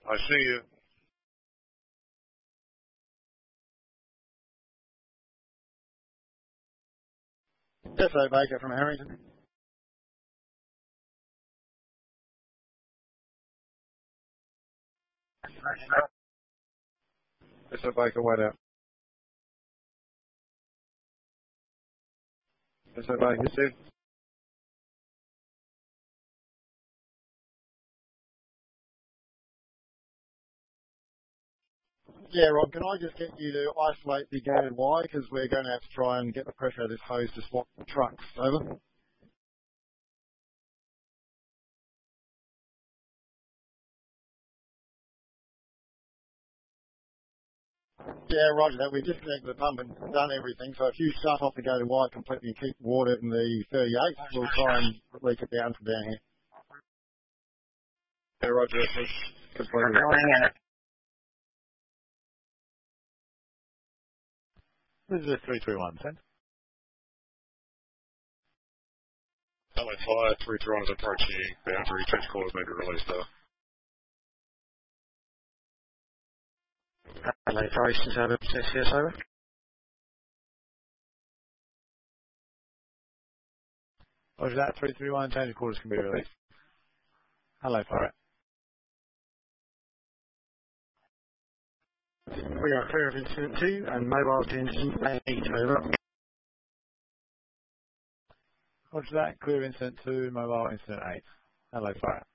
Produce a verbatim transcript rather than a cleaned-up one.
I see you. Jeffo Baker from Harrington. Jeffo Baker, wait out. Jeffo Baker, Steve. Yeah, Rob, can I just get you to isolate the gated wire because we're going to have to try and get the pressure out of this hose to swap the trucks. Over. Yeah, roger that. We've disconnected the pump and done everything. So if you shut off the gated wire completely and keep water in the thirty-eight, we'll try and leak it down from down here. Yeah, roger. Completely. This is a three three one, ten. Hello, fire, three three one is approaching boundary, change quarters may be released though. Hello, operations over, S C S over. Roger that, three three one, change quarters can be released. Hello, fire. We are clear of incident two and mobile to incident eight over. Roger that, clear incident two, mobile incident eight. Hello, fire.